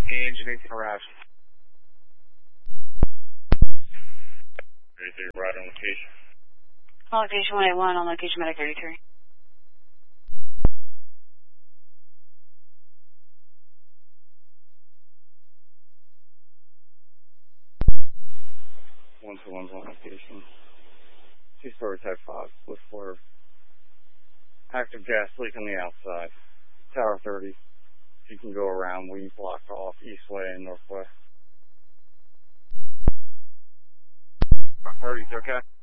Engine 18 arrives. 33, right on location. On location 181, on location medic 33. One to one's on location. Two-story type 5 with flare. Active gas leak on the outside. Tower 30. If you can go around, we blocked off east way and northwest. 30's okay.